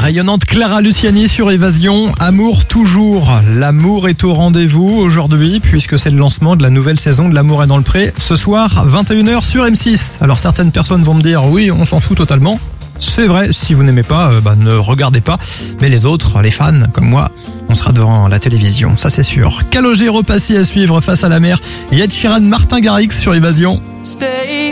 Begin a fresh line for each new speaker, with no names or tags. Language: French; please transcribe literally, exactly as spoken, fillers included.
rayonnante Clara Luciani sur Évasion. Amour toujours. L'amour est au rendez-vous aujourd'hui puisque c'est le lancement de la nouvelle saison de L'amour est dans le pré. Ce soir, vingt et une heures sur M six. Alors certaines personnes vont me dire oui, on s'en fout totalement. C'est vrai, si vous n'aimez pas, euh, bah, ne regardez pas. Mais les autres, les fans comme moi, on sera devant la télévision, ça c'est sûr. Calogero Passy à suivre face à la mer. Ed Sheeran, Martin Garrix sur Évasion.